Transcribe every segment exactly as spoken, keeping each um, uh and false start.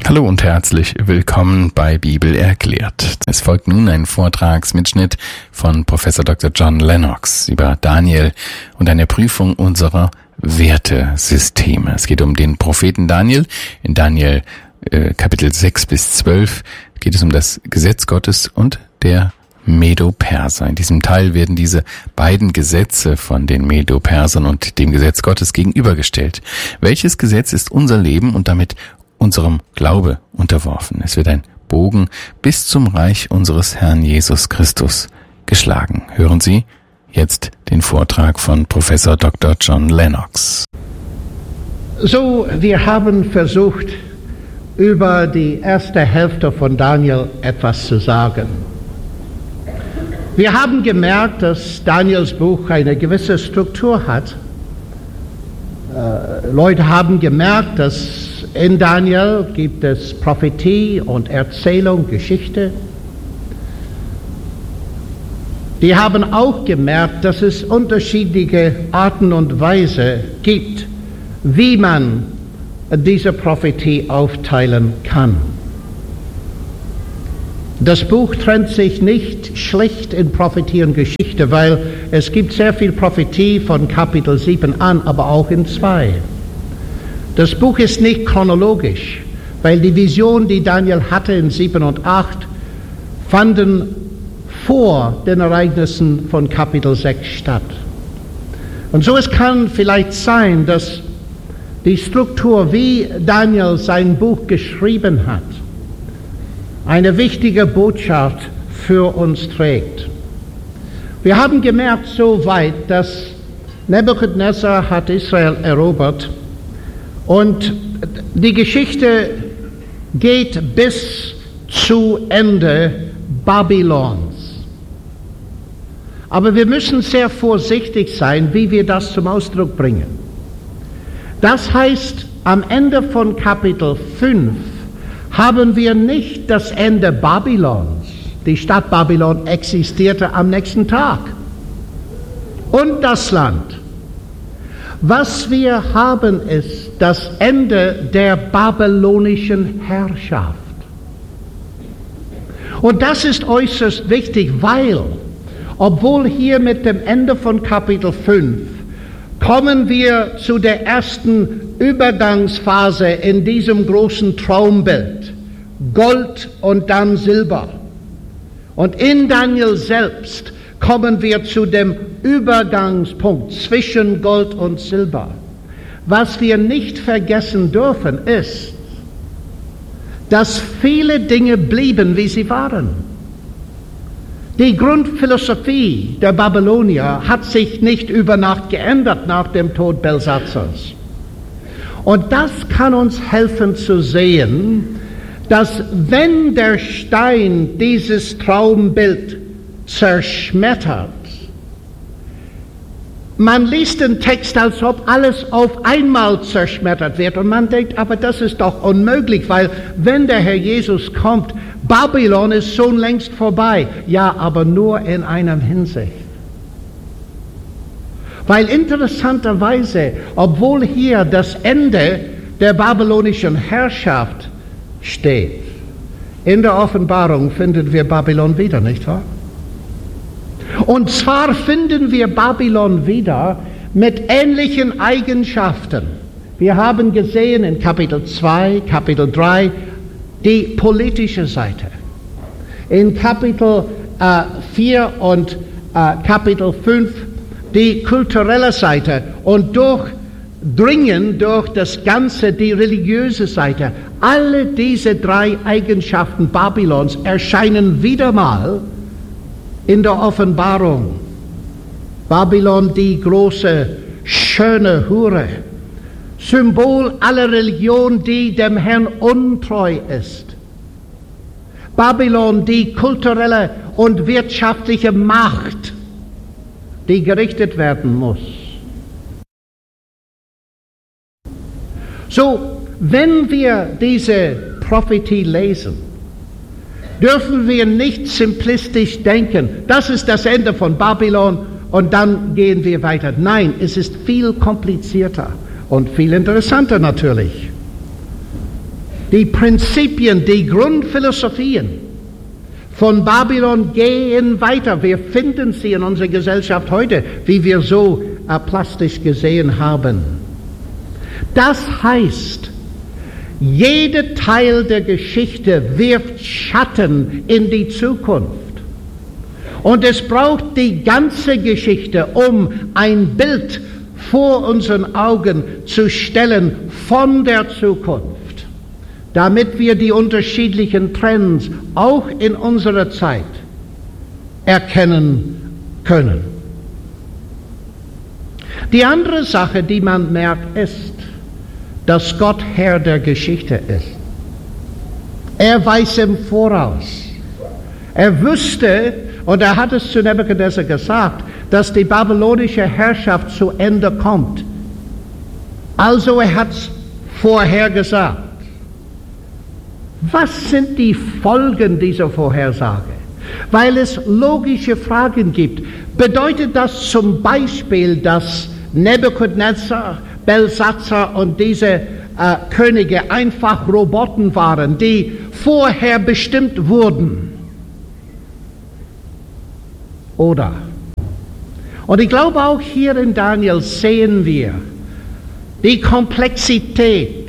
Hallo und herzlich willkommen bei Bibel erklärt. Es folgt nun ein Vortragsmitschnitt von Professor Doktor John Lennox über Daniel und eine Prüfung unserer Wertesysteme. Es geht um den Propheten Daniel. In Daniel äh, Kapitel sechs bis zwölf geht es um das Gesetz Gottes und der Medo-Perser. In diesem Teil werden diese beiden Gesetze von den Medo-Persern und dem Gesetz Gottes gegenübergestellt. Welches Gesetz ist unser Leben und damit unserem Glaube unterworfen? Es wird ein Bogen bis zum Reich unseres Herrn Jesus Christus geschlagen. Hören Sie jetzt den Vortrag von Professor Doktor John Lennox. So, wir haben versucht, über die erste Hälfte von Daniel etwas zu sagen. Wir haben gemerkt, dass Daniels Buch eine gewisse Struktur hat. Äh, Leute haben gemerkt, dass in Daniel gibt es Prophetie und Erzählung, Geschichte. Die haben auch gemerkt, dass es unterschiedliche Arten und Weise gibt, wie man diese Prophetie aufteilen kann. Das Buch trennt sich nicht schlicht in Prophetie und Geschichte, weil es gibt sehr viel Prophetie von Kapitel sieben an, aber auch in zwei. Das Buch ist nicht chronologisch, weil die Vision, die Daniel hatte in sieben und acht, fanden vor den Ereignissen von Kapitel sechs statt. Und so es kann vielleicht sein, dass die Struktur, wie Daniel sein Buch geschrieben hat, eine wichtige Botschaft für uns trägt. Wir haben gemerkt soweit, dass Nebukadnezar hat Israel erobert und die Geschichte geht bis zu Ende Babylons. Aber wir müssen sehr vorsichtig sein, wie wir das zum Ausdruck bringen. Das heißt, am Ende von Kapitel fünf haben wir nicht das Ende Babylons. Die Stadt Babylon existierte am nächsten Tag. Und das Land. Was wir haben, ist das Ende der babylonischen Herrschaft. Und das ist äußerst wichtig, weil, obwohl hier mit dem Ende von Kapitel fünf kommen wir zu der ersten Übergangsphase in diesem großen Traumbild. Gold und dann Silber. Und in Daniel selbst kommen wir zu dem Übergangspunkt zwischen Gold und Silber. Was wir nicht vergessen dürfen, ist, dass viele Dinge blieben, wie sie waren. Die Grundphilosophie der Babylonier hat sich nicht über Nacht geändert nach dem Tod Belsatzars. Und das kann uns helfen zu sehen, dass wenn der Stein dieses Traumbild zerschmettert, man liest den Text, als ob alles auf einmal zerschmettert wird und man denkt, aber das ist doch unmöglich, weil wenn der Herr Jesus kommt, Babylon ist schon längst vorbei. Ja, aber nur in einer Hinsicht. Weil interessanterweise, obwohl hier das Ende der babylonischen Herrschaft steht, in der Offenbarung finden wir Babylon wieder, nicht wahr? Und zwar finden wir Babylon wieder mit ähnlichen Eigenschaften. Wir haben gesehen in Kapitel zwei, Kapitel drei die politische Seite. In Kapitel äh, vier und äh, Kapitel fünf die kulturelle Seite und durchdringen durch das Ganze die religiöse Seite. Alle diese drei Eigenschaften Babylons erscheinen wieder mal in der Offenbarung. Babylon, die große, schöne Hure, Symbol aller Religion, die dem Herrn untreu ist. Babylon, die kulturelle und wirtschaftliche Macht, die gerichtet werden muss. So, wenn wir diese Prophetie lesen, dürfen wir nicht simplistisch denken, das ist das Ende von Babylon und dann gehen wir weiter. Nein, es ist viel komplizierter und viel interessanter natürlich. Die Prinzipien, die Grundphilosophien von Babylon gehen weiter. Wir finden sie in unserer Gesellschaft heute, wie wir so äh, plastisch gesehen haben. Das heißt, jeder Teil der Geschichte wirft Schatten in die Zukunft. Und es braucht die ganze Geschichte, um ein Bild vor unseren Augen zu stellen von der Zukunft, damit wir die unterschiedlichen Trends auch in unserer Zeit erkennen können. Die andere Sache, die man merkt, ist, dass Gott Herr der Geschichte ist. Er weiß im Voraus. Er wusste, und er hat es zu Nebukadnezar gesagt, dass die babylonische Herrschaft zu Ende kommt. Also er hat es vorhergesagt. Was sind die Folgen dieser Vorhersage? Weil es logische Fragen gibt. Bedeutet das zum Beispiel, dass Nebukadnezar, Belshazzar und diese äh, Könige einfach Roboter waren, die vorher bestimmt wurden? Oder? Und ich glaube, auch hier in Daniel sehen wir die Komplexität.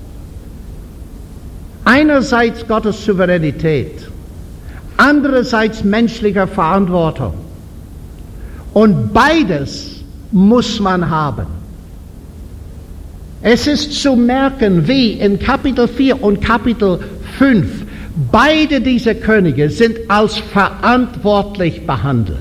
Einerseits Gottes Souveränität, andererseits menschlicher Verantwortung. Und beides muss man haben. Es ist zu merken, wie in Kapitel vier und Kapitel fünf beide diese Könige sind als verantwortlich behandelt.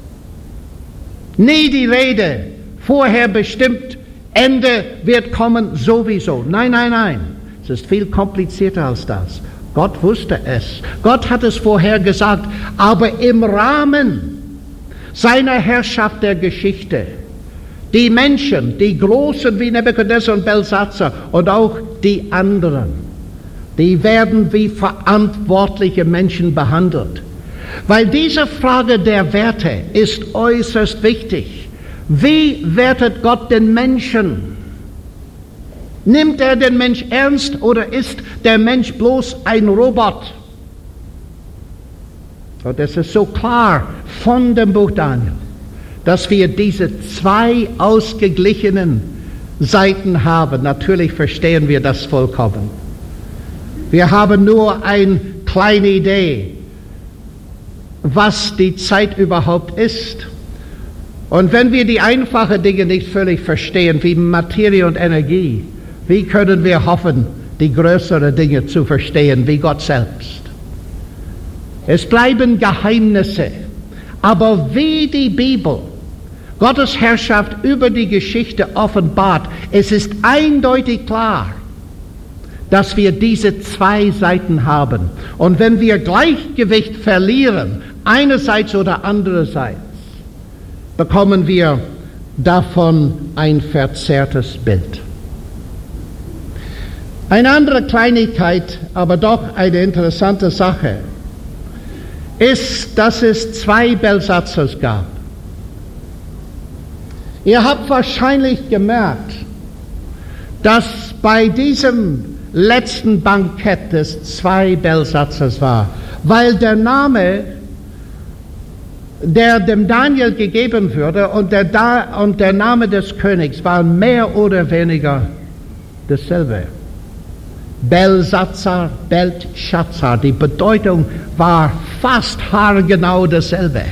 Nie die Rede, vorher bestimmt, Ende wird kommen sowieso. Nein, nein, nein. Es ist viel komplizierter als das. Gott wusste es. Gott hat es vorher gesagt, aber im Rahmen seiner Herrschaft der Geschichte. Die Menschen, die Großen wie Nebukadnezar und Belshazzar und auch die anderen, die werden wie verantwortliche Menschen behandelt. Weil diese Frage der Werte ist äußerst wichtig. Wie wertet Gott den Menschen? Nimmt er den Mensch ernst oder ist der Mensch bloß ein Robot? Und es ist so klar von dem Buch Daniel, dass wir diese zwei ausgeglichenen Seiten haben. Natürlich verstehen wir das vollkommen. Wir haben nur eine kleine Idee, was die Zeit überhaupt ist. Und wenn wir die einfachen Dinge nicht völlig verstehen, wie Materie und Energie, wie können wir hoffen, die größeren Dinge zu verstehen, wie Gott selbst? Es bleiben Geheimnisse, aber wie die Bibel Gottes Herrschaft über die Geschichte offenbart, es ist eindeutig klar, dass wir diese zwei Seiten haben. Und wenn wir Gleichgewicht verlieren, einerseits oder andererseits, bekommen wir davon ein verzerrtes Bild. Eine andere Kleinigkeit, aber doch eine interessante Sache, ist, dass es zwei Belshazzars gab. Ihr habt wahrscheinlich gemerkt, dass bei diesem letzten Bankett des zwei Belshazzars war, weil der Name, der dem Daniel gegeben wurde, und der, da und der Name des Königs waren mehr oder weniger dasselbe. Belshazzar, Belshazzar, die Bedeutung war fast haargenau dasselbe.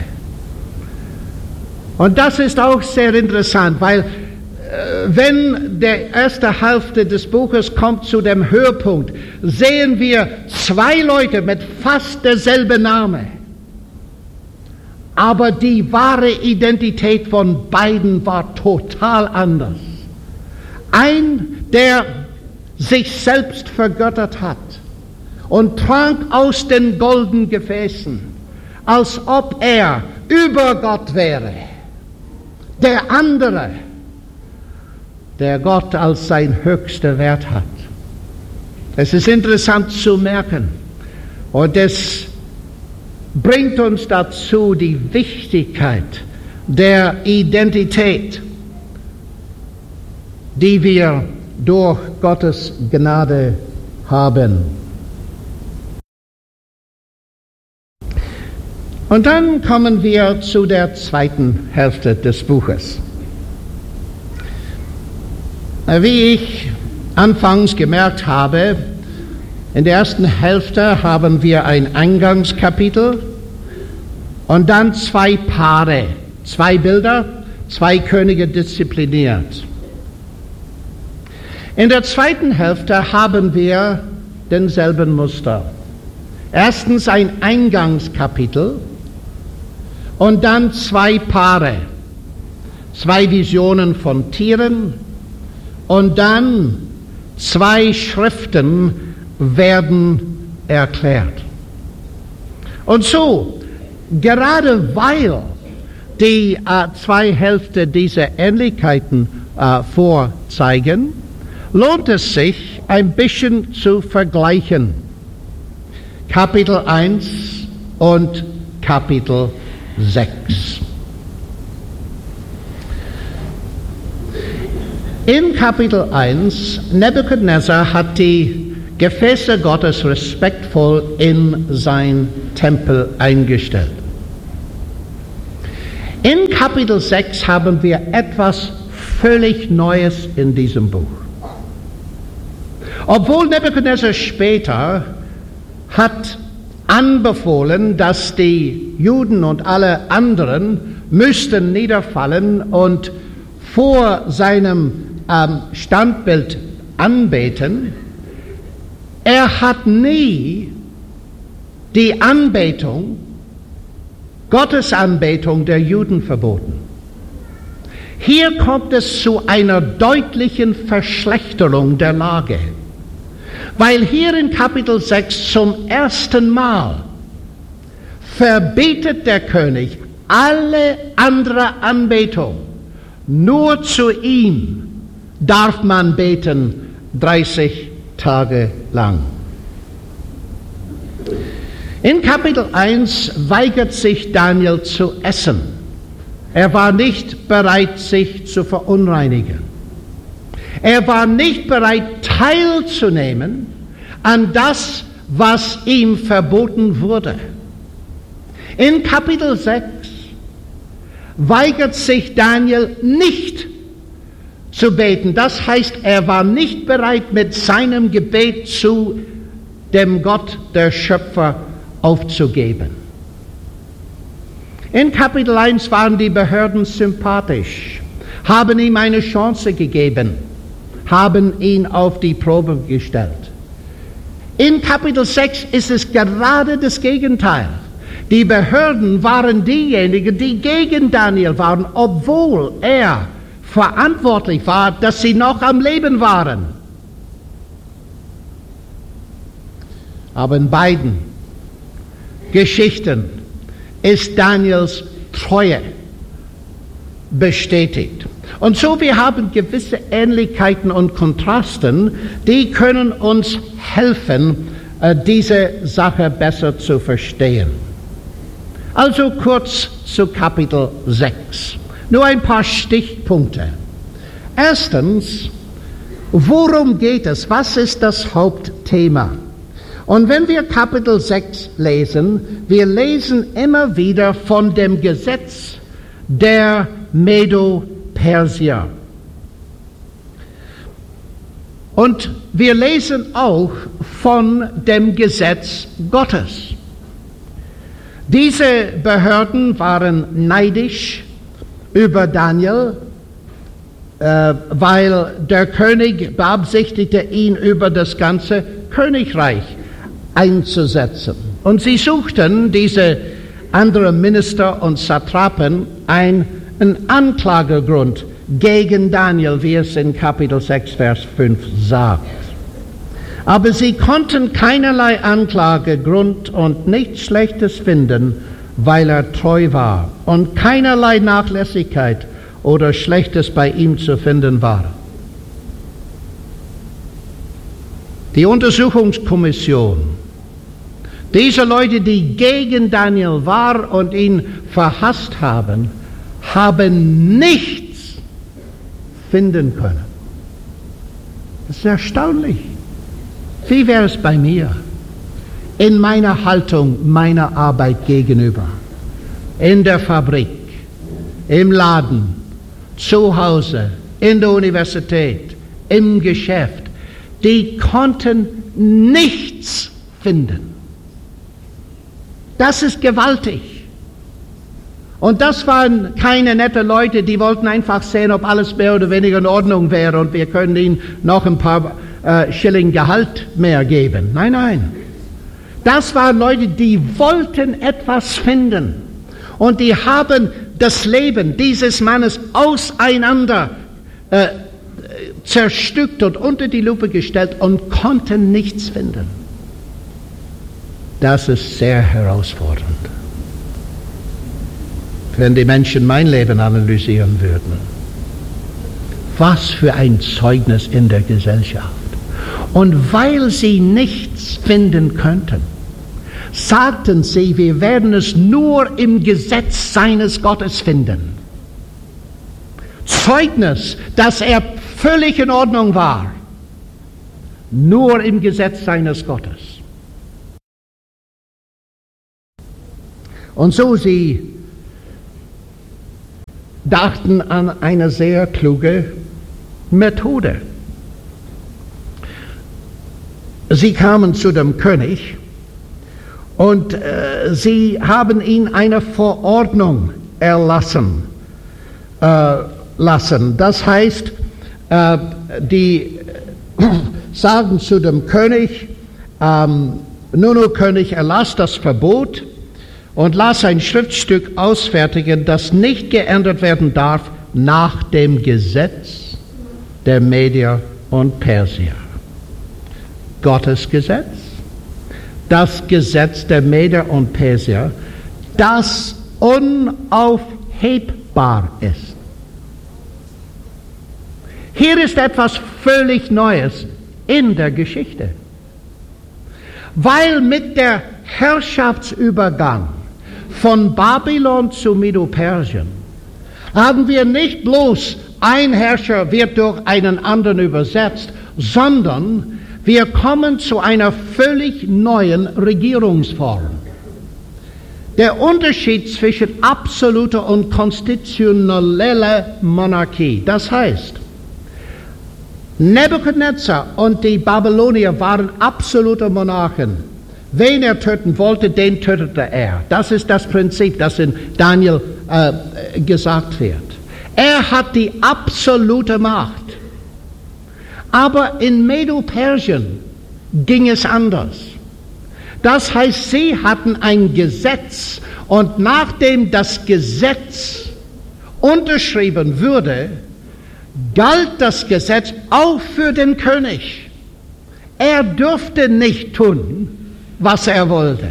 Und das ist auch sehr interessant, weil wenn der erste Hälfte des Buches kommt zu dem Höhepunkt, sehen wir zwei Leute mit fast derselben Name. Aber die wahre Identität von beiden war total anders. Ein, der sich selbst vergöttert hat und trank aus den goldenen Gefäßen, als ob er über Gott wäre. Der andere, der Gott als sein höchster Wert hat. Es ist interessant zu merken, und es bringt uns dazu die Wichtigkeit der Identität, die wir durch Gottes Gnade haben. Und dann kommen wir zu der zweiten Hälfte des Buches. Wie ich anfangs gemerkt habe, in der ersten Hälfte haben wir ein Eingangskapitel und dann zwei Paare, zwei Bilder, zwei Könige diszipliniert. In der zweiten Hälfte haben wir denselben Muster. Erstens ein Eingangskapitel und dann zwei Paare, zwei Visionen von Tieren und dann zwei Schriften werden erklärt. Und so, gerade weil die äh, zwei Hälften dieser Ähnlichkeiten äh, vorzeigen, lohnt es sich, ein bisschen zu vergleichen. Kapitel eins und Kapitel sechs. In Kapitel eins, Nebukadnezar hat die Gefäße Gottes respektvoll in sein Tempel eingestellt. In Kapitel sechs haben wir etwas völlig Neues in diesem Buch. Obwohl Nebukadnezar später hat anbefohlen, dass die Juden und alle anderen müssten niederfallen und vor seinem ähm, Standbild anbeten, er hat nie die Anbetung, Gottes Anbetung der Juden verboten. Hier kommt es zu einer deutlichen Verschlechterung der Lage, weil hier in Kapitel sechs zum ersten Mal verbietet der König alle andere Anbetung. Nur zu ihm darf man beten dreißig Tage lang. In Kapitel eins weigert sich Daniel zu essen. Er war nicht bereit, sich zu verunreinigen. Er war nicht bereit, teilzunehmen an das, was ihm verboten wurde. In Kapitel sechs weigert sich Daniel nicht zu beten. Das heißt, er war nicht bereit, mit seinem Gebet zu dem Gott, der Schöpfer, aufzugeben. In Kapitel eins waren die Behörden sympathisch, haben ihm eine Chance gegeben, haben ihn auf die Probe gestellt. In Kapitel sechs ist es gerade das Gegenteil. Die Behörden waren diejenigen, die gegen Daniel waren, obwohl er verantwortlich war, dass sie noch am Leben waren. Aber in beiden Geschichten ist Daniels Treue bestätigt. Und so, wir haben gewisse Ähnlichkeiten und Kontrasten, die können uns helfen, diese Sache besser zu verstehen. Also kurz zu Kapitel sechs. Nur ein paar Stichpunkte. Erstens, worum geht es? Was ist das Hauptthema? Und wenn wir Kapitel sechs lesen, wir lesen immer wieder von dem Gesetz der Medo-Persier. Und wir lesen auch von dem Gesetz Gottes. Diese Behörden waren neidisch über Daniel, äh, weil der König beabsichtigte, ihn über das ganze Königreich einzusetzen. Und sie suchten, diese anderen Minister und Satrapen, einen Anklagegrund gegen Daniel, wie es in Kapitel sechs, Vers fünf sagt. Aber sie konnten keinerlei Anklagegrund und nichts Schlechtes finden, weil er treu war und keinerlei Nachlässigkeit oder Schlechtes bei ihm zu finden war. Die Untersuchungskommission, diese Leute, die gegen Daniel waren und ihn verhasst haben, haben nichts finden können. Das ist erstaunlich. Wie wäre es bei mir? In meiner Haltung, meiner Arbeit gegenüber, in der Fabrik, im Laden, zu Hause, in der Universität, im Geschäft, die konnten nichts finden. Das ist gewaltig. Und das waren keine nette Leute, die wollten einfach sehen, ob alles mehr oder weniger in Ordnung wäre und wir können ihnen noch ein paar äh, Schilling Gehalt mehr geben. Nein, nein. Das waren Leute, die wollten etwas finden. Und die haben das Leben dieses Mannes auseinander äh, zerstückt und unter die Lupe gestellt und konnten nichts finden. Das ist sehr herausfordernd. Wenn die Menschen mein Leben analysieren würden. Was für ein Zeugnis in der Gesellschaft. Und weil sie nichts finden könnten, sagten sie, wir werden es nur im Gesetz seines Gottes finden. Zeugnis, dass er völlig in Ordnung war, nur im Gesetz seines Gottes. Und so sie dachten an eine sehr kluge Methode. Sie kamen zu dem König und äh, sie haben ihn eine Verordnung erlassen äh, lassen. Das heißt, äh, die äh, sagen zu dem König, ähm, nun, o König, erlass das Verbot und lass ein Schriftstück ausfertigen, das nicht geändert werden darf nach dem Gesetz der Medier und Persier. Gottes Gesetz, das Gesetz der Medier und Persier, das unaufhebbar ist. Hier ist etwas völlig Neues in der Geschichte. Weil mit der Herrschaftsübergang von Babylon zu Medo-Persien haben wir nicht bloß ein Herrscher wird durch einen anderen übersetzt, sondern wir kommen zu einer völlig neuen Regierungsform. Der Unterschied zwischen absoluter und konstitutioneller Monarchie. Das heißt, Nebukadnezar und die Babylonier waren absolute Monarchen. Wen er töten wollte, den tötete er. Das ist das Prinzip, das in Daniel äh, gesagt wird. Er hat die absolute Macht. Aber in Medo-Persien ging es anders. Das heißt, sie hatten ein Gesetz und nachdem das Gesetz unterschrieben würde, galt das Gesetz auch für den König. Er durfte nicht tun, was er wollte.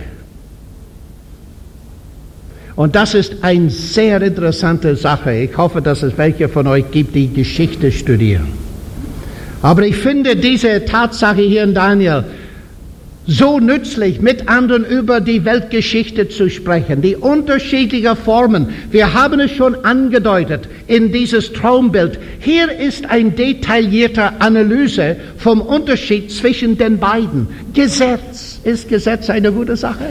Und das ist eine sehr interessante Sache. Ich hoffe, dass es welche von euch gibt, die Geschichte studieren. Aber ich finde diese Tatsache hier in Daniel so nützlich, mit anderen über die Weltgeschichte zu sprechen, die unterschiedlichen Formen. Wir haben es schon angedeutet in dieses Traumbild. Hier ist eine detaillierte Analyse vom Unterschied zwischen den beiden. Gesetz, ist Gesetz eine gute Sache?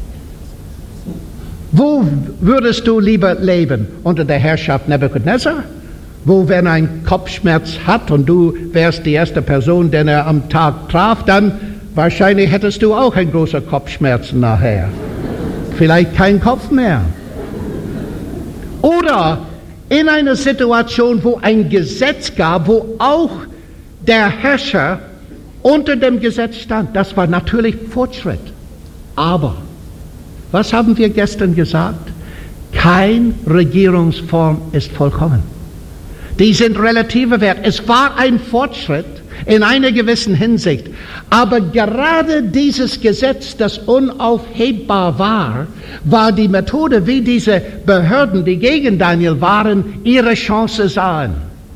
Wo würdest du lieber leben? Unter der Herrschaft Nebukadnezar? Wo, wenn ein Kopfschmerz hat und du wärst die erste Person, den er am Tag traf, dann wahrscheinlich hättest du auch ein großer Kopfschmerzen nachher. Vielleicht kein Kopf mehr. Oder in einer Situation, wo ein Gesetz gab, wo auch der Herrscher unter dem Gesetz stand. Das war natürlich Fortschritt. Aber, was haben wir gestern gesagt? Keine Regierungsform ist vollkommen. Die sind relativer Wert. Es war ein Fortschritt in einer gewissen Hinsicht. Aber gerade dieses Gesetz, das unaufhebbar war, war die Methode, wie diese Behörden, die gegen Daniel waren, ihre Chance sahen.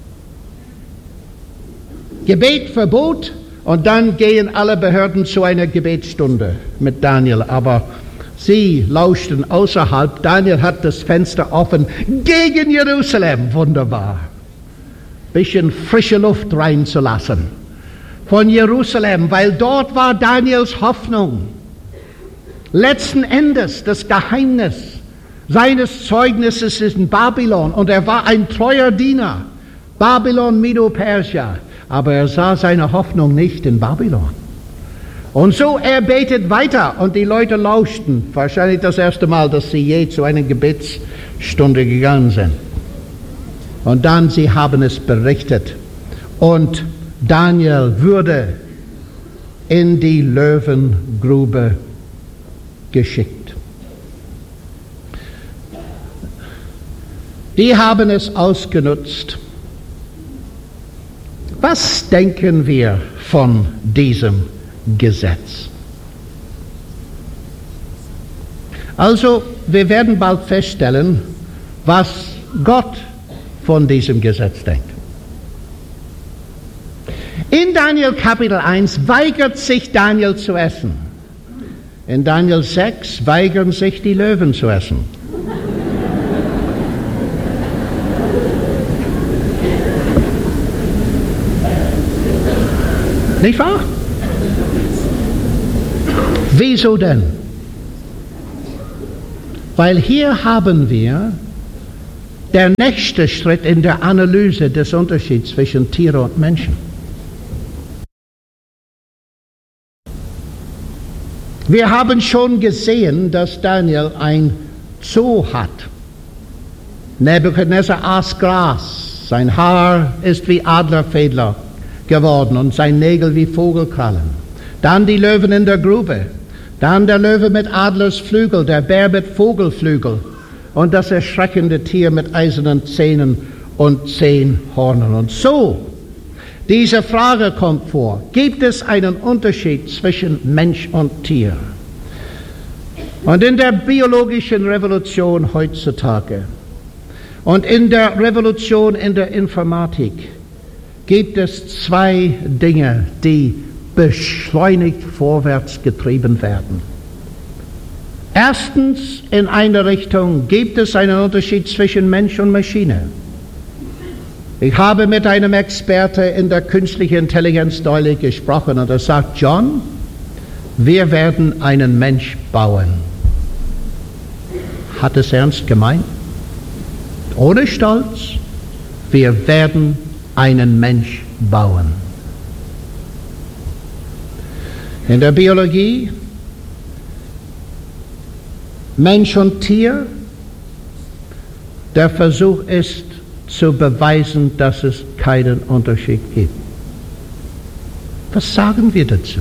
Gebet, Verbot, und dann gehen alle Behörden zu einer Gebetsstunde mit Daniel. Aber sie lauschten außerhalb. Daniel hat das Fenster offen gegen Jerusalem. Wunderbar. Bisschen frische Luft reinzulassen. von Jerusalem, weil dort war Daniels Hoffnung. Letzten Endes das Geheimnis seines Zeugnisses ist in Babylon und er war ein treuer Diener. Babylon, Medo-Persia. Aber er sah seine Hoffnung nicht in Babylon. Und so er betet weiter und die Leute lauschten. Wahrscheinlich das erste Mal, dass sie je zu einer Gebetsstunde gegangen sind. Und dann sie haben es berichtet. Und Daniel wurde in die Löwengrube geschickt. Die haben es ausgenutzt. Was denken wir von diesem Gesetz? Also, wir werden bald feststellen, was Gott von diesem Gesetz denkt. In Daniel Kapitel eins weigert sich Daniel zu essen. In Daniel sechs weigern sich die Löwen zu essen. Nicht wahr? Wieso denn? Weil hier haben wir der nächste Schritt in der Analyse des Unterschieds zwischen Tieren und Menschen. Wir haben schon gesehen, dass Daniel ein Zoo hat. Nebukadnezar aß Gras, sein Haar ist wie Adlerfedler geworden und sein Nägel wie Vogelkrallen. Dann die Löwen in der Grube, dann der Löwe mit Adlersflügel, der Bär mit Vogelflügel und das erschreckende Tier mit eisernen Zähnen und zehn Hörnern. Und so, diese Frage kommt vor, gibt es einen Unterschied zwischen Mensch und Tier? Und in der biologischen Revolution heutzutage und in der Revolution in der Informatik gibt es zwei Dinge, die beschleunigt vorwärts getrieben werden. Erstens, in einer Richtung gibt es einen Unterschied zwischen Mensch und Maschine. Ich habe mit einem Experte in der künstlichen Intelligenz neulich gesprochen und er sagt, John, wir werden einen Mensch bauen. Hat es ernst gemeint? Ohne Stolz, wir werden einen Mensch bauen. In der Biologie, Mensch und Tier, der Versuch ist zu beweisen, dass es keinen Unterschied gibt. Was sagen wir dazu?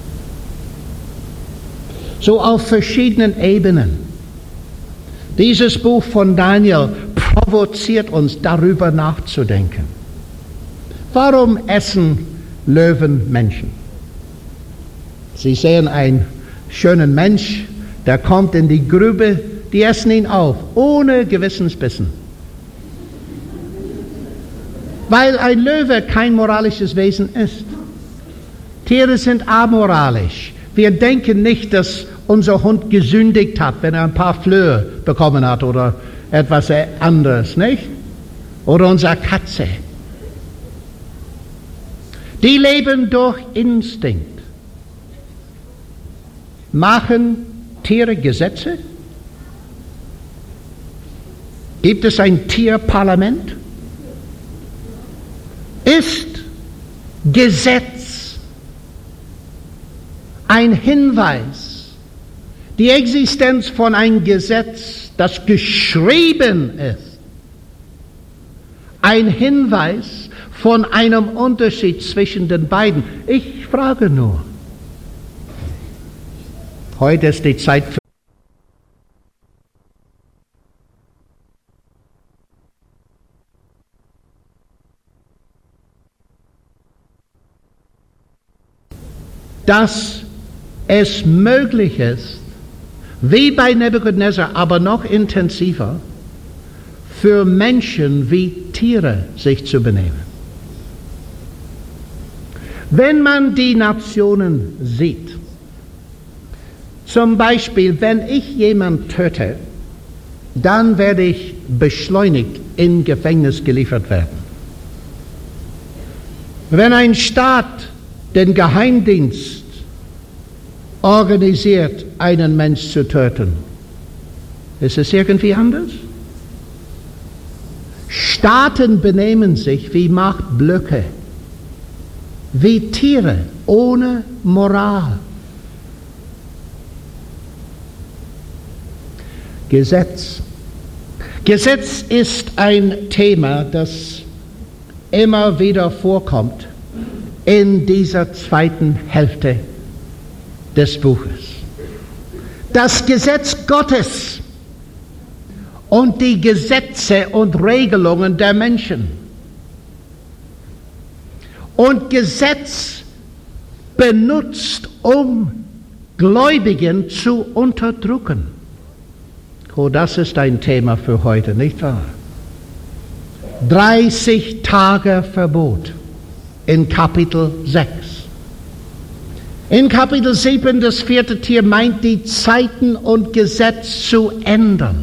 So auf verschiedenen Ebenen. Dieses Buch von Daniel provoziert uns, darüber nachzudenken. Warum essen Löwen Menschen? Sie sehen einen schönen Mensch, der kommt in die Grube, die essen ihn auf, ohne Gewissensbissen. Weil ein Löwe kein moralisches Wesen ist. Tiere sind amoralisch. Wir denken nicht, dass unser Hund gesündigt hat, wenn er ein paar Flöhe bekommen hat oder etwas anderes, nicht? Oder unsere Katze. Die leben durch Instinkt. Machen Tiere Gesetze? Gibt es ein Tierparlament? Ist Gesetz ein Hinweis, die Existenz von einem Gesetz, das geschrieben ist, ein Hinweis von einem Unterschied zwischen den beiden? Ich frage nur. Heute ist die Zeit für dass es möglich ist, wie bei Nebukadnezar, aber noch intensiver, für Menschen wie Tiere sich zu benehmen. Wenn man die Nationen sieht, zum Beispiel, wenn ich jemanden töte, dann werde ich beschleunigt in Gefängnis geliefert werden. Wenn ein Staat den Geheimdienst organisiert, einen Mensch zu töten. Ist es irgendwie anders? Staaten benehmen sich wie Machtblöcke, wie Tiere ohne Moral. Gesetz. Gesetz ist ein Thema, das immer wieder vorkommt in dieser zweiten Hälfte des Buches. Das Gesetz Gottes und die Gesetze und Regelungen der Menschen. Und Gesetz benutzt, um Gläubigen zu unterdrücken. Oh, das ist ein Thema für heute, nicht wahr? dreißig Tage Verbot in Kapitel sechs. In Kapitel sieben, das vierte Tier meint, die Zeiten und Gesetz zu ändern.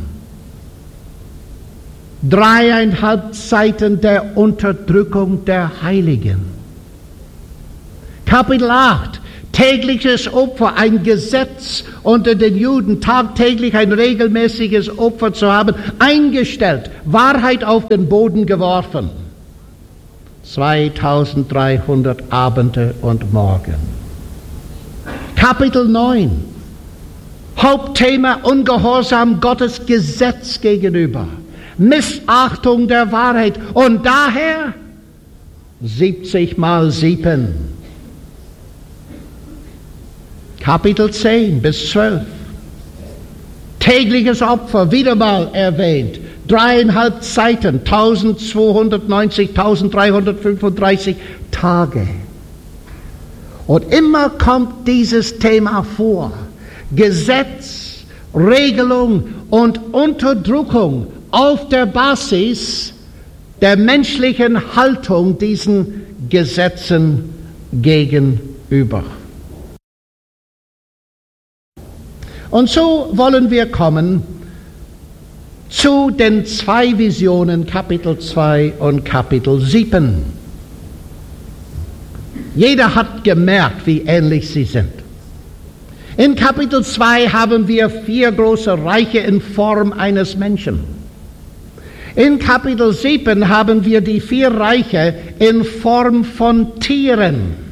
Dreieinhalb Seiten der Unterdrückung der Heiligen. Kapitel acht, tägliches Opfer, ein Gesetz unter den Juden, tagtäglich ein regelmäßiges Opfer zu haben, eingestellt, Wahrheit auf den Boden geworfen. zweitausenddreihundert Abende und Morgen. Kapitel neun, Hauptthema Ungehorsam Gottes Gesetz gegenüber, Missachtung der Wahrheit und daher siebzig mal sieben. Kapitel zehn bis zwölf. Tägliches Opfer, wieder mal erwähnt. Dreieinhalb Seiten, eintausendzweihundertneunzig, eintausenddreihundertfünfunddreißig Tage. Und immer kommt dieses Thema vor. Gesetz, Regelung und Unterdrückung auf der Basis der menschlichen Haltung diesen Gesetzen gegenüber. Und so wollen wir kommen zu den zwei Visionen, Kapitel zwei und Kapitel sieben. Jeder hat gemerkt, wie ähnlich sie sind. In Kapitel zwei haben wir vier große Reiche in Form eines Menschen. In Kapitel sieben haben wir die vier Reiche in Form von Tieren.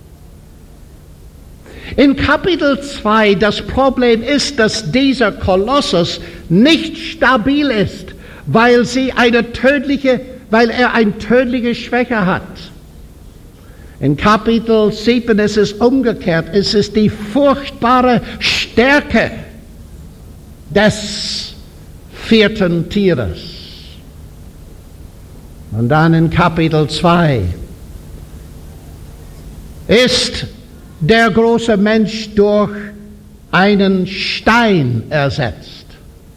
In Kapitel zwei, das Problem ist, dass dieser Kolossus nicht stabil ist, weil, sie eine tödliche, weil er eine tödliche Schwäche hat. In Kapitel sieben ist es umgekehrt, es ist die furchtbare Stärke des vierten Tieres. Und dann in Kapitel zwei ist der große Mensch durch einen Stein ersetzt,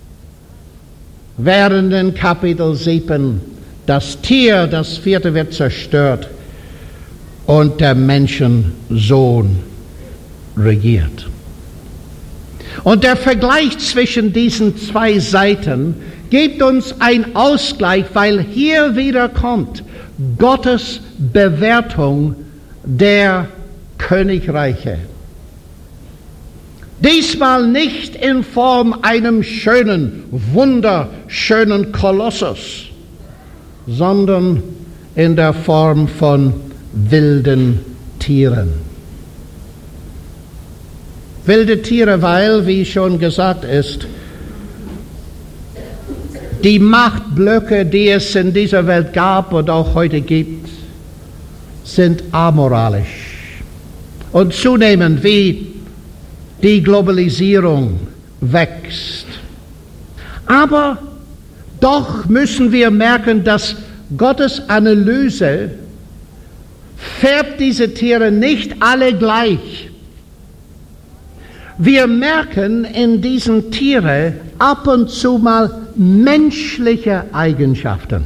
während in Kapitel sieben das Tier, das vierte, wird zerstört und der Menschensohn regiert. Und der Vergleich zwischen diesen zwei Seiten gibt uns einen Ausgleich, weil hier wieder kommt Gottes Bewertung der Königreiche. Diesmal nicht in Form einem schönen, wunderschönen Kolossus, sondern in der Form von wilden Tieren. Wilde Tiere, weil, wie schon gesagt ist, die Machtblöcke, die es in dieser Welt gab und auch heute gibt, sind amoralisch. Und zunehmend, wie die Globalisierung wächst. Aber doch müssen wir merken, dass Gottes Analyse färbt diese Tiere nicht alle gleich. Wir merken in diesen Tieren ab und zu mal menschliche Eigenschaften.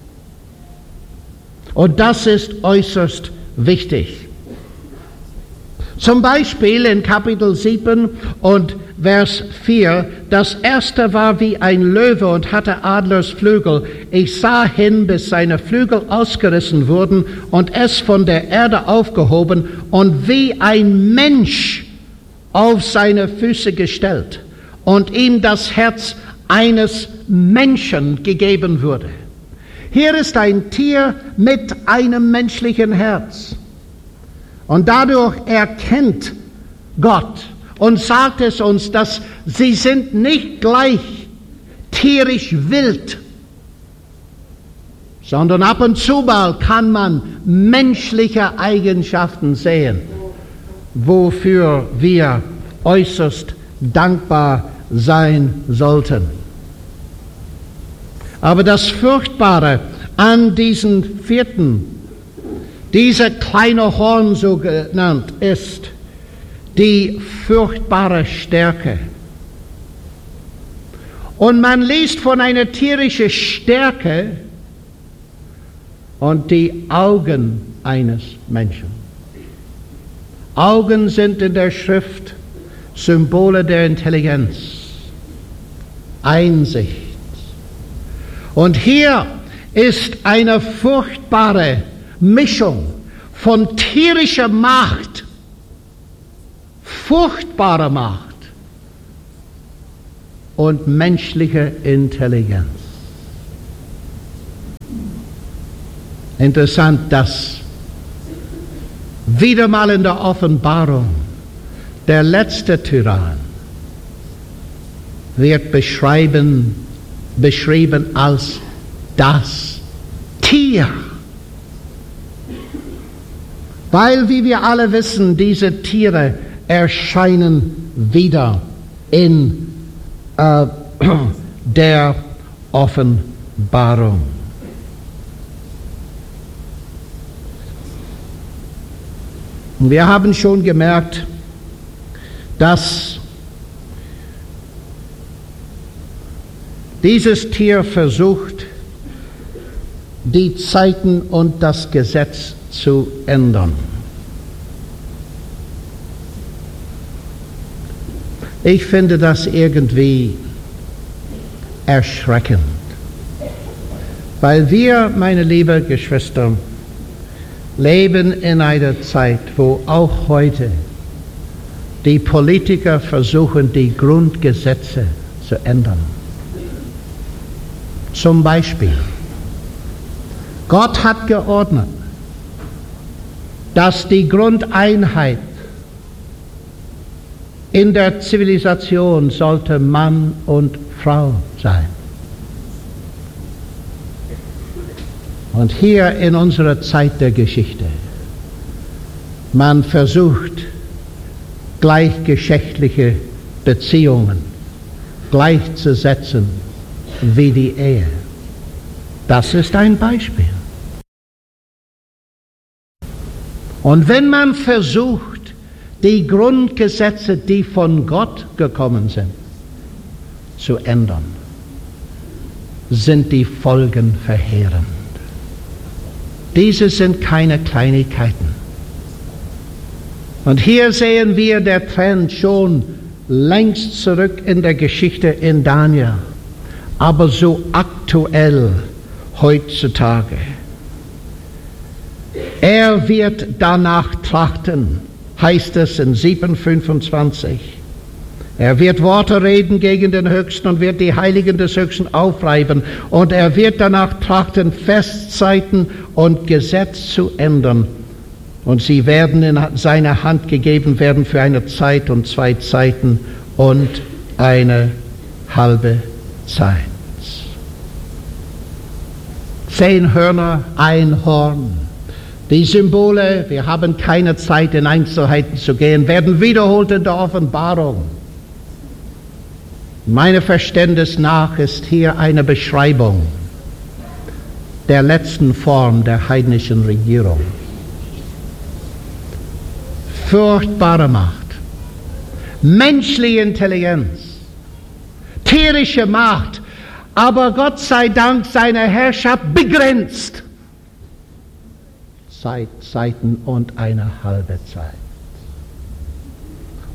Und das ist äußerst wichtig. Zum Beispiel in Kapitel sieben und Vers vier, das erste war wie ein Löwe und hatte Adlersflügel. Ich sah hin, bis seine Flügel ausgerissen wurden und es von der Erde aufgehoben und wie ein Mensch auf seine Füße gestellt und ihm das Herz eines Menschen gegeben wurde. Hier ist ein Tier mit einem menschlichen Herz. Und dadurch erkennt Gott und sagt es uns, dass sie sind nicht gleich tierisch wild, sondern ab und zu mal kann man menschliche Eigenschaften sehen, wofür wir äußerst dankbar sein sollten. Aber das Furchtbare an diesen vierten, dieser kleine Horn so genannt, ist die furchtbare Stärke. Und man liest von einer tierischen Stärke und die Augen eines Menschen. Augen sind in der Schrift Symbole der Intelligenz, Einsicht. Und hier ist eine furchtbare Mischung von tierischer Macht, furchtbarer Macht und menschlicher Intelligenz. Interessant, dass wieder mal in der Offenbarung der letzte Tyrann wird beschreiben, beschrieben als das Tier. Weil, wie wir alle wissen, diese Tiere erscheinen wieder in äh, der Offenbarung. Wir haben schon gemerkt, dass dieses Tier versucht, die Zeiten und das Gesetz zu ändern. Ich finde das irgendwie erschreckend, weil wir, meine lieben Geschwister, leben in einer Zeit, wo auch heute die Politiker versuchen, die Grundgesetze zu ändern. Zum Beispiel, Gott hat geordnet, dass die Grundeinheit in der Zivilisation sollte Mann und Frau sein. Und hier in unserer Zeit der Geschichte, man versucht, gleichgeschlechtliche Beziehungen gleichzusetzen wie die Ehe. Das ist ein Beispiel. Und wenn man versucht, die Grundgesetze, die von Gott gekommen sind, zu ändern, sind die Folgen verheerend. Diese sind keine Kleinigkeiten. Und hier sehen wir der Trend schon längst zurück in der Geschichte in Daniel, aber so aktuell heutzutage. Er wird danach trachten, heißt es in sieben fünfundzwanzig. Er wird Worte reden gegen den Höchsten und wird die Heiligen des Höchsten aufreiben. Und er wird danach trachten, Festzeiten und Gesetz zu ändern. Und sie werden in seine Hand gegeben werden für eine Zeit und zwei Zeiten und eine halbe Zeit. Zehn Hörner, ein Horn. Die Symbole, wir haben keine Zeit in Einzelheiten zu gehen, werden wiederholt in der Offenbarung. Meinem Verständnis nach ist hier eine Beschreibung der letzten Form der heidnischen Regierung. Furchtbare Macht, menschliche Intelligenz, tierische Macht, aber Gott sei Dank seine Herrschaft begrenzt. Zeit, Zeiten und eine halbe Zeit.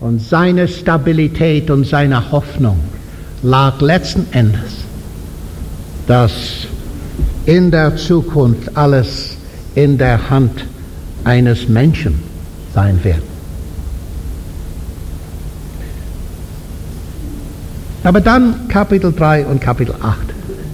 und seine Stabilität und seine Hoffnung lag letzten Endes, dass in der Zukunft alles in der Hand eines Menschen sein wird. Aber dann Kapitel drei und Kapitel acht.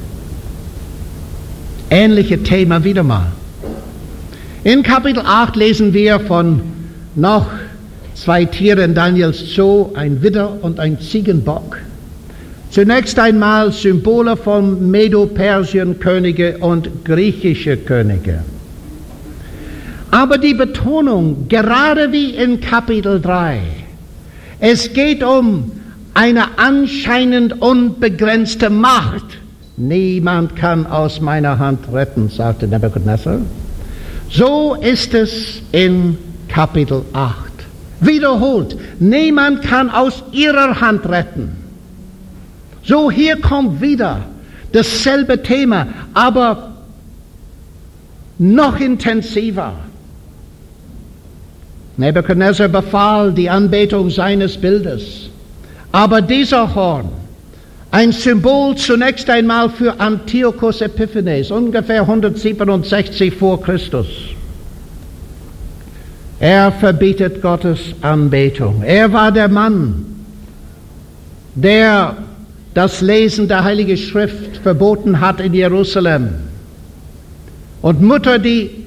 Ähnliche Thema wieder mal. In Kapitel acht lesen wir von noch zwei Tieren in Daniels Zoo, ein Widder und ein Ziegenbock. Zunächst einmal Symbole von Medo-Persien-Könige und griechische Könige. Aber die Betonung, gerade wie in Kapitel drei, es geht um eine anscheinend unbegrenzte Macht. Niemand kann aus meiner Hand retten, sagte Nebukadnezar. So ist es in Kapitel acht. Wiederholt, niemand kann aus ihrer Hand retten. So, hier kommt wieder dasselbe Thema, aber noch intensiver. Nebukadnezar befahl die Anbetung seines Bildes. Aber dieser Horn, ein Symbol zunächst einmal für Antiochus Epiphanes, ungefähr hundertsiebenundsechzig vor Christus. Er verbietet Gottes Anbetung. Er war der Mann, der das Lesen der Heiligen Schrift verboten hat in Jerusalem. Und Mutter, die